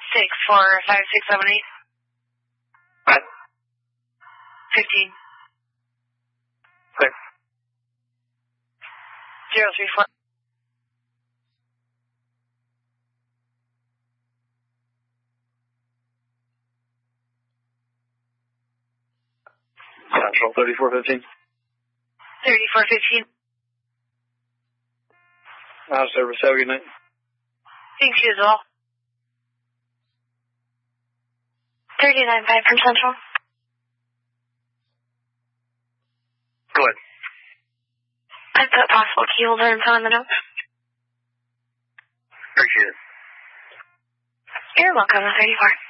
64567 What? 15. Clear. 034. Central 3415. 3415. Service, have a good night. Thanks, you as well. 395 from Central. Go ahead. I put possible key holder info in the notes. Appreciate it. You're welcome, 34.